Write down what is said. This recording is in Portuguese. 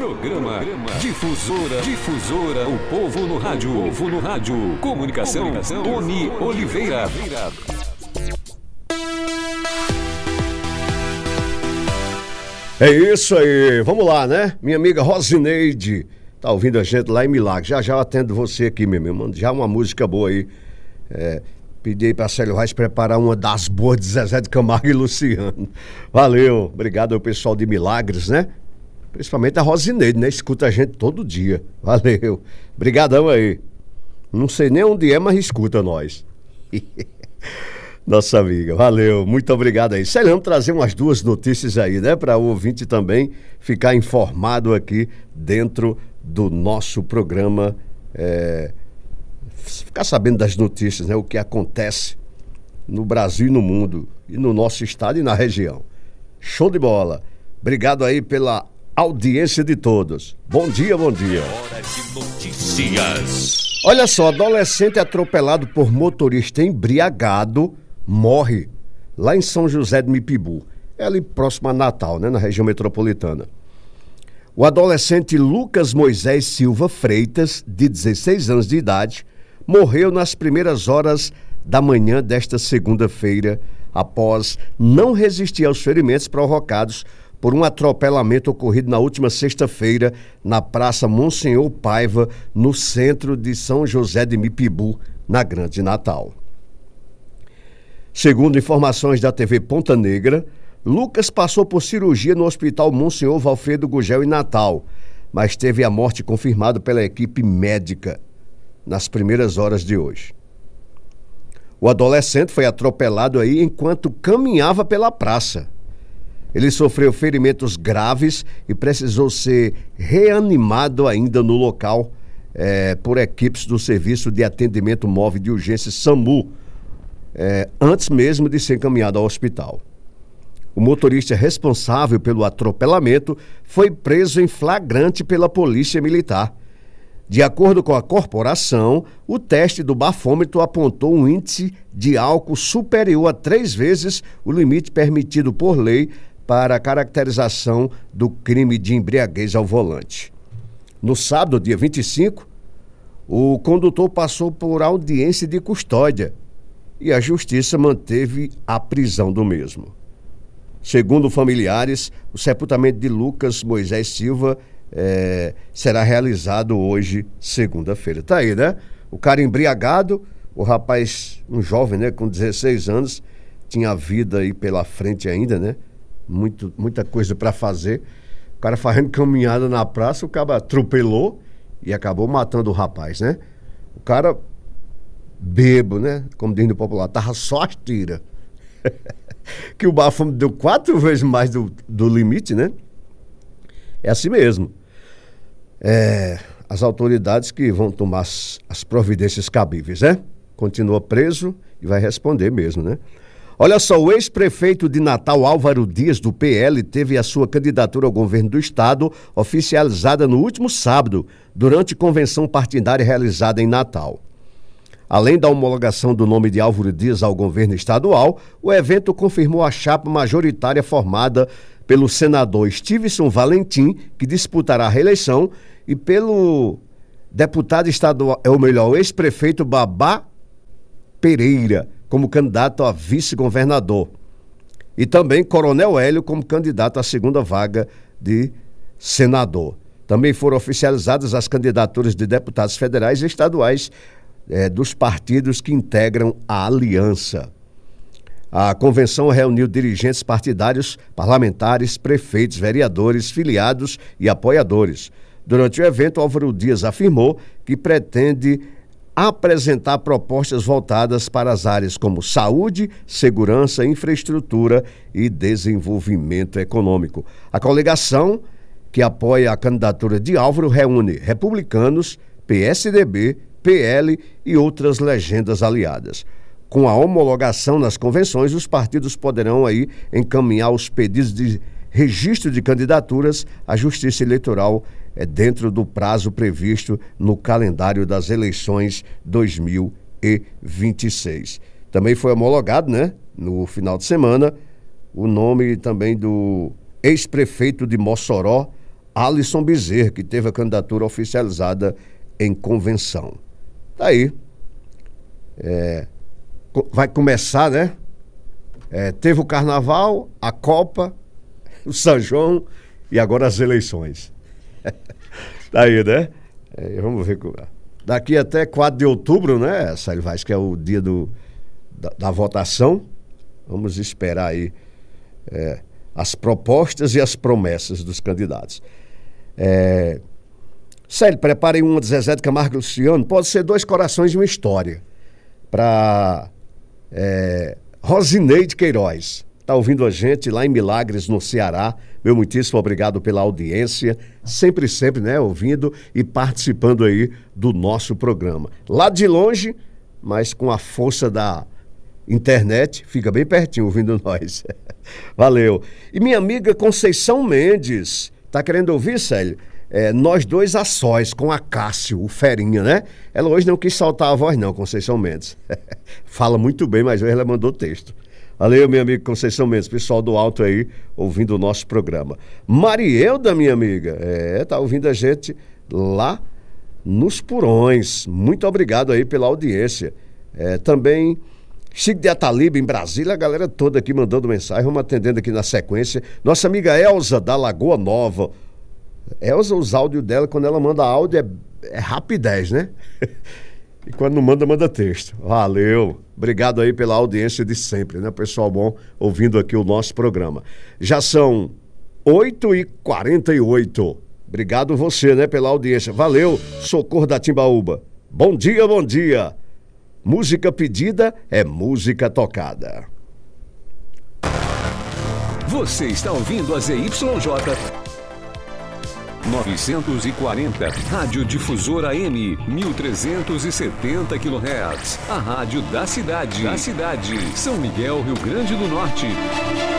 Programa Difusora, o povo no rádio. Comunicação, Tony Oliveira. É isso aí, vamos lá, né? Minha amiga Rosineide tá ouvindo a gente lá em Milagres. Já eu atendo você aqui, meu irmão. Já uma música boa aí. Pedi aí pra Célio Reis preparar uma das boas de Zezé de Camargo e Luciano. Valeu, obrigado ao pessoal de Milagres, né? Principalmente a Rosineide, né? Escuta a gente todo dia. Valeu, obrigadão aí. Não sei nem onde é, mas escuta nós. Nossa amiga, valeu, muito obrigado aí. Célio, vamos trazer umas duas notícias aí, né? Para o ouvinte também ficar informado aqui dentro do nosso programa, ficar sabendo das notícias, né? O que acontece no Brasil e no mundo, e no nosso estado e na região. Show de bola. Obrigado aí pela audiência de todos. Bom dia, bom dia. Hora de notícias. Olha só, adolescente atropelado por motorista embriagado morre lá em São José de Mipibu. É ali próximo a Natal, né? Na região metropolitana. O adolescente Lucas Moisés Silva Freitas, de 16 anos de idade, morreu nas primeiras horas da manhã desta segunda-feira, após não resistir aos ferimentos provocados por um atropelamento ocorrido na última sexta-feira na Praça Monsenhor Paiva, no centro de São José de Mipibu, na Grande Natal. Segundo informações da TV Ponta Negra, Lucas passou por cirurgia no Hospital Monsenhor Valfredo Gugel em Natal, mas teve a morte confirmada pela equipe médica nas primeiras horas de hoje. O adolescente foi atropelado aí enquanto caminhava pela praça. Ele sofreu ferimentos graves e precisou ser reanimado ainda no local por equipes do Serviço de Atendimento Móvel de Urgência SAMU, antes mesmo de ser encaminhado ao hospital. O motorista responsável pelo atropelamento foi preso em flagrante pela Polícia Militar. De acordo com a corporação, o teste do bafômetro apontou um índice de álcool superior a 3 vezes o limite permitido por lei para a caracterização do crime de embriaguez ao volante. No sábado, dia 25, o condutor passou por audiência de custódia e a justiça manteve a prisão do mesmo. Segundo familiares, o sepultamento de Lucas Moisés Silva será realizado hoje, segunda-feira. Tá aí, né? O cara embriagado, o rapaz, um jovem, né, com 16 anos, tinha a vida aí pela frente ainda, né? Muita coisa para fazer. O cara fazendo caminhada na praça, o cara atropelou e acabou matando o rapaz, né? O cara bebo, né? Como diz no popular, tava só as tiras. Que o bafômetro deu 4 vezes mais do limite, né? É assim mesmo. As autoridades que vão tomar as providências cabíveis, né? Continua preso e vai responder mesmo, né? Olha só, o ex-prefeito de Natal, Álvaro Dias, do PL, teve a sua candidatura ao governo do estado oficializada no último sábado, durante convenção partidária realizada em Natal. Além da homologação do nome de Álvaro Dias ao governo estadual, o evento confirmou a chapa majoritária formada pelo senador Stevenson Valentim, que disputará a reeleição, e pelo deputado estadual, o ex-prefeito Babá Pereira, como candidato a vice-governador. E também Coronel Hélio como candidato à segunda vaga de senador. Também foram oficializadas as candidaturas de deputados federais e estaduais dos partidos que integram a aliança. A convenção reuniu dirigentes partidários, parlamentares, prefeitos, vereadores, filiados e apoiadores. Durante o evento, Álvaro Dias afirmou que pretende apresentar propostas voltadas para as áreas como saúde, segurança, infraestrutura e desenvolvimento econômico. A coligação, que apoia a candidatura de Álvaro, reúne republicanos, PSDB, PL e outras legendas aliadas. Com a homologação nas convenções, os partidos poderão aí encaminhar os pedidos de registro de candidaturas à Justiça Eleitoral dentro do prazo previsto no calendário das eleições 2026. Também foi homologado, né, no final de semana, o nome também do ex-prefeito de Mossoró, Alisson Bezerra, que teve a candidatura oficializada em convenção. Daí, vai começar, né? Teve o Carnaval, a Copa, o São João e agora as eleições. Daí, né? Vamos ver. Daqui até 4 de outubro, né, Célio Vaz, que é o dia da votação. Vamos esperar aí as propostas e as promessas dos candidatos. Célio, preparem uma de Zezé de Camargo e Luciano. Pode ser 2 corações e uma história. Para Rosineide Queiroz. Está ouvindo a gente lá em Milagres, no Ceará. Meu muitíssimo obrigado pela audiência. Sempre, né, ouvindo e participando aí do nosso programa. Lá de longe, mas com a força da internet, fica bem pertinho ouvindo nós. Valeu. E minha amiga Conceição Mendes, tá querendo ouvir, Célio? Nós dois a sós, com a Cássio, o Ferinha, né? Ela hoje não quis soltar a voz não, Conceição Mendes. Fala muito bem, mas hoje ela mandou texto. Valeu, meu amigo Conceição Mendes, pessoal do alto aí, ouvindo o nosso programa. Marielda, minha amiga, tá ouvindo a gente lá nos Purões. Muito obrigado aí pela audiência. Também Chico de Ataliba, em Brasília, a galera toda aqui mandando mensagem, vamos atendendo aqui na sequência. Nossa amiga Elza, da Lagoa Nova. Elza, os áudios dela, quando ela manda áudio, é rapidez, né? E quando não manda, manda texto. Valeu. Obrigado aí pela audiência de sempre, né? Pessoal bom ouvindo aqui o nosso programa. Já são 8h48. Obrigado você, né, pela audiência. Valeu, Socorro da Timbaúba. Bom dia, bom dia. Música pedida é música tocada. Você está ouvindo a ZYJ 940, Rádio Difusora AM, 1370 kHz. A rádio da cidade. São Miguel, Rio Grande do Norte.